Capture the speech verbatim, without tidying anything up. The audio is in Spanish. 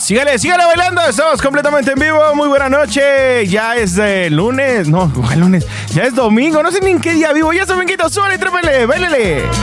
Sígale, sígale bailando. Estamos completamente en vivo. Muy buena noche. Ya es de lunes. No, ¿cuál lunes? Ya es domingo. No sé ni en qué día vivo. Ya es dominguito. Súbale, trépele, bailele.